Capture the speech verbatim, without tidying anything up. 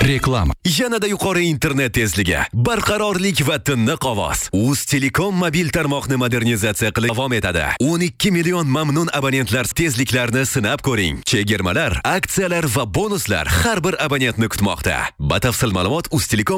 Reklama. Yanada yuqori internet tezligi, barqarorlik va tiniq ovoz. Uz Telekom mobil tarmoqni modernizatsiya qilib davom etadi. o'n ikki million mamnun abonentlar tezliklarni sinab ko'ring. Chegirmalar, aksiyalar va bonuslar har bir abonentni kutmoqda. Batafsil ma'lumot Uz Telekom